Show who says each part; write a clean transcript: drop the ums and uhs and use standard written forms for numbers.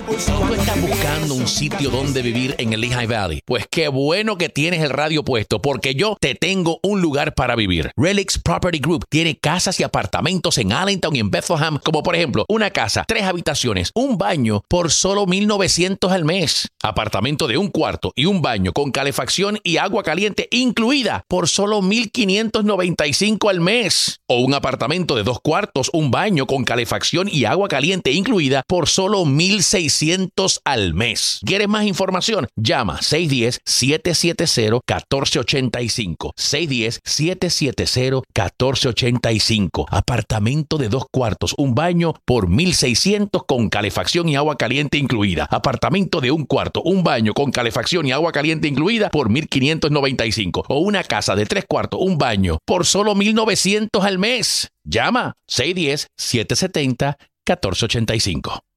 Speaker 1: ¿Tú estás buscando un sitio donde vivir en el Lehigh Valley? Pues qué bueno que tienes el radio puesto, porque yo te tengo un lugar para vivir. Relix Property Group tiene casas y apartamentos en Allentown y en Bethlehem, como por ejemplo, una casa, 3 habitaciones, un baño por solo $1,900 al mes. Apartamento de 1 cuarto y un baño con calefacción y agua caliente incluida por solo $1,595 al mes. O un apartamento de 2 cuartos, un baño con calefacción y agua caliente incluida por solo $1,600 al mes. ¿Quieres más información? Llama 610-770-1485. 610-770-1485. Apartamento de 2 cuartos, un baño por $1,600 con calefacción y agua caliente incluida. Apartamento de 1 cuarto, un baño con calefacción y agua caliente incluida por $1,595. O una casa de 3 cuartos, un baño por solo $1,900 al mes. Llama 610-770-1485.